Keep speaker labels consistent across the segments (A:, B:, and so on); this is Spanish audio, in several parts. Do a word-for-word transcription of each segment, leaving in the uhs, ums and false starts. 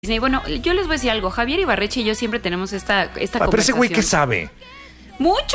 A: Disney. Bueno, yo les voy a decir algo. Javier Ibarreche y yo siempre tenemos esta, esta
B: Pero
A: conversación.
B: ese güey, ¿qué sabe?
A: ¡Mucho!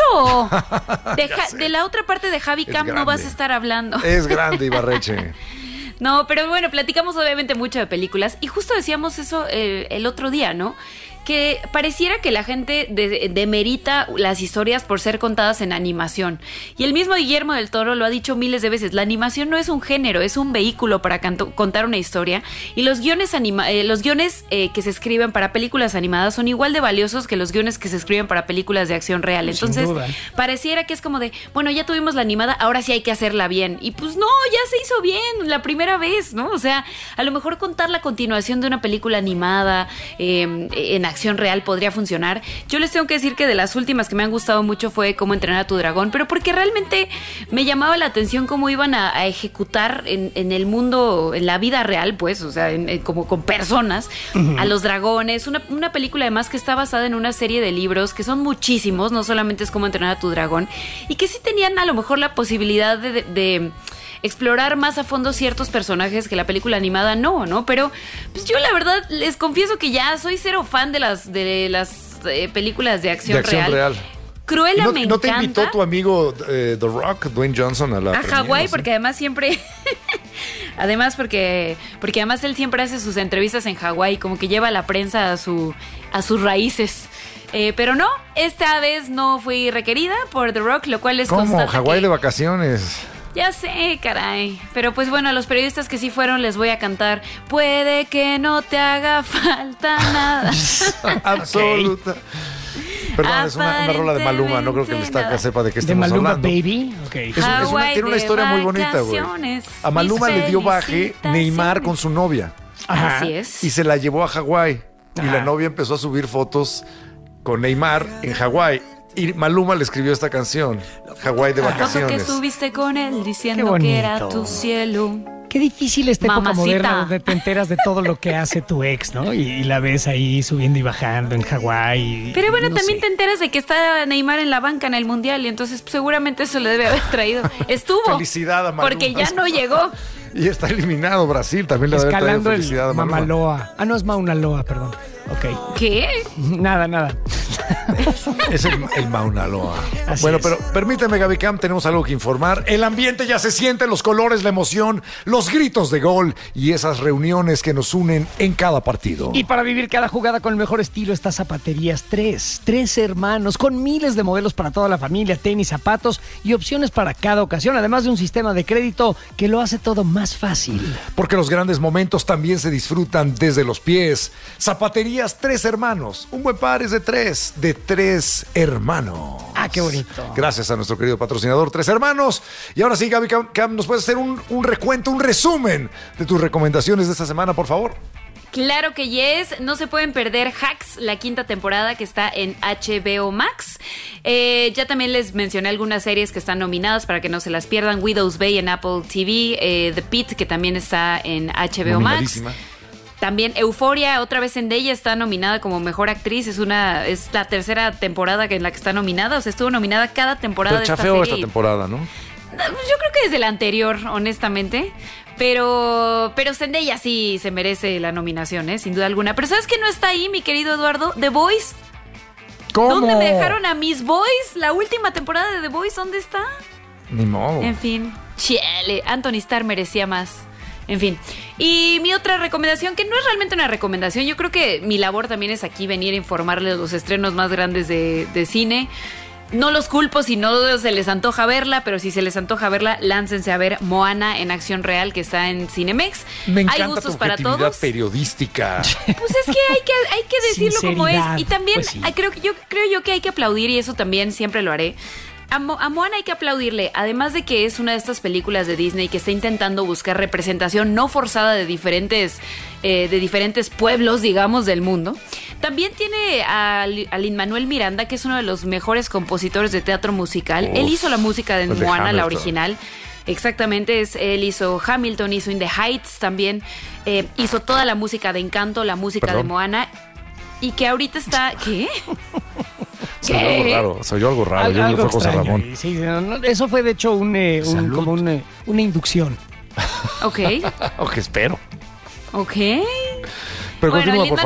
A: De, ja, de la otra parte de Javi Camp no vas a estar hablando.
B: Es grande, Ibarreche.
A: No, pero bueno, platicamos obviamente mucho de películas. Y justo decíamos eso eh, el otro día, ¿no? Que pareciera que la gente de, demerita las historias por ser contadas en animación. Y el mismo Guillermo del Toro lo ha dicho miles de veces. La animación no es un género, es un vehículo para canto, contar una historia. Y los guiones, anima, eh, los guiones eh, que se escriben para películas animadas son igual de valiosos que los guiones que se escriben para películas de acción real. Entonces, pareciera que es como de, bueno, ya tuvimos la animada, ahora sí hay que hacerla bien. Y pues no, ya se hizo bien la primera vez, ¿no? O sea, a lo mejor contar la continuación de una película animada eh, en acción acción real podría funcionar. Yo les tengo que decir que de las últimas que me han gustado mucho fue Cómo entrenar a tu dragón, pero porque realmente me llamaba la atención cómo iban a, a ejecutar en, en el mundo, en la vida real, pues, o sea, en, en, como con personas, uh-huh. a los dragones. Una, una película además que está basada en una serie de libros que son muchísimos, no solamente es Cómo entrenar a tu dragón, y que sí tenían a lo mejor la posibilidad de... de, de explorar más a fondo ciertos personajes que la película animada no, ¿no? Pero pues yo la verdad les confieso que ya soy cero fan de las de las eh, películas de acción,
B: de acción
A: real.
B: real.
A: Cruella
B: ¿No,
A: me
B: ¿No
A: encanta.
B: te invitó tu amigo eh, The Rock, Dwayne Johnson, a la
A: a Hawái? Porque además siempre... además porque porque además él siempre hace sus entrevistas en Hawái, como que lleva a la prensa a, su, a sus raíces. Eh, pero no, esta vez no fui requerida por The Rock, lo cual es
B: ¿Cómo? Hawái que... de vacaciones...
A: Ya sé, caray. Pero pues bueno, a los periodistas que sí fueron les voy a cantar Puede que no te haga falta nada.
B: Absoluta. Perdón, es una, una rola de Maluma. No creo que el estaca sepa de qué estamos
C: Maluma,
B: hablando.
C: Baby? Okay.
B: Es, un, es una, tiene una historia muy bonita, güey. A Maluma le dio baje Neymar con su novia.
A: Ajá. Así es.
B: Y se la llevó a Hawái. Y la novia empezó a subir fotos con Neymar en Hawái. Y Maluma le escribió esta canción, Hawái de vacaciones.
A: La foto que subiste con él diciendo que era tu cielo.
C: Qué difícil esta época
A: Mamacita.
C: moderna donde te enteras de todo lo que hace tu ex, ¿no? Y, y la ves ahí subiendo y bajando en Hawái.
A: Pero bueno,
C: no
A: también
C: sé.
A: te enteras de que está Neymar en la banca en el Mundial y entonces seguramente eso le debe haber traído. Estuvo.
B: Felicidad a Maluma.
A: Porque ya no llegó.
B: Y está eliminado Brasil, también le debe haber traído felicidad a Maluma.
C: Mamaloa. Ah, no, es Mauna Loa, perdón. Ok.
A: ¿Qué?
C: Nada, nada.
B: Es el, el Mauna Loa.
C: Así
B: bueno,
C: es.
B: pero permíteme, Gaby Camp, tenemos algo que informar. El ambiente ya se siente, los colores, la emoción, los gritos de gol y esas reuniones que nos unen en cada partido.
C: Y para vivir cada jugada con el mejor estilo está Zapaterías tres. Tres hermanos con miles de modelos para toda la familia, tenis, zapatos y opciones para cada ocasión, además de un sistema de crédito que lo hace todo más fácil.
B: Porque los grandes momentos también se disfrutan desde los pies. Zapaterías Tres Hermanos. Un buen par es de tres, de tres hermanos.
C: Ah, qué bonito.
B: Gracias a nuestro querido patrocinador Tres Hermanos. Y ahora sí, Gaby Camp, Camp, ¿nos puedes hacer un, un recuento, un resumen de tus recomendaciones de esta semana, por favor?
A: Claro que yes, no se pueden perder Hacks, la quinta temporada que está en H B O Max. Eh, ya también les mencioné algunas series que están nominadas para que no se las pierdan. Widow's Bay en Apple T V, eh, The Pitt, que también está en H B O Max. También Euphoria, otra vez Zendaya está nominada como mejor actriz. Es una es la tercera temporada en la que está nominada. O sea, estuvo nominada cada temporada.
B: Pero
A: de esta
B: chafeó
A: serie.
B: esta temporada, ¿no?
A: Yo creo que desde la anterior, honestamente. Pero, pero Zendaya sí se merece la nominación, ¿eh? Sin duda alguna. Pero ¿sabes qué no está ahí, mi querido Eduardo? The Voice.
B: ¿Cómo?
A: ¿Dónde me dejaron a Miss Boys? La última temporada de The Voice, ¿dónde está?
B: Ni modo.
A: En fin, chale, Anthony Starr merecía más. En fin, y mi otra recomendación, que no es realmente una recomendación, yo creo que mi labor también es aquí venir a informarles los estrenos más grandes de, de cine. No los culpo si no se les antoja verla, pero si se les antoja verla, láncense a ver Moana en acción real, que está en Cinemex.
B: Me encanta
A: hay gustos
B: tu
A: para
B: objetividad
A: todos.
B: periodística.
A: Pues es que hay que, hay que decirlo como es. Y también
C: pues sí.
A: creo, yo, creo yo que hay que aplaudir, y eso también siempre lo haré. A, Mo, a Moana hay que aplaudirle, además de que es una de estas películas de Disney que está intentando buscar representación no forzada de diferentes, eh, de diferentes pueblos, digamos, del mundo. También tiene a, a Lin-Manuel Miranda, que es uno de los mejores compositores de teatro musical. Uf, él hizo la música de Moana, la original. Exactamente, es, él hizo Hamilton, hizo In the Heights también, eh, hizo toda la música de Encanto, la música ¿Perdón? de Moana, y que ahorita está... ¿Qué?
B: Soy algo raro, soy yo algo raro.
C: Al,
B: yo
C: algo
B: fue José
C: extraño,
B: Ramón.
C: Sí, no, eso fue de hecho un, eh, un, como un, una inducción.
A: Ok.
B: Ok, espero.
A: Ok.
B: Pero
A: Bueno,
B: continúa, por
A: Lin-Manuel